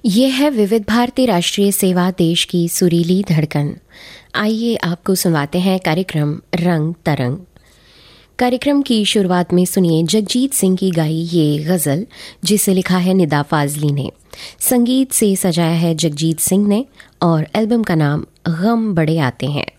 ये है विविध भारती राष्ट्रीय सेवा, देश की सुरीली धड़कन। आइए आपको सुनवाते हैं कार्यक्रम रंग तरंग। कार्यक्रम की शुरुआत में सुनिए जगजीत सिंह की गाई ये गज़ल, जिसे लिखा है निदा फाजली ने। संगीत से सजाया है जगजीत सिंह ने और एल्बम का नाम गम बड़े आते हैं।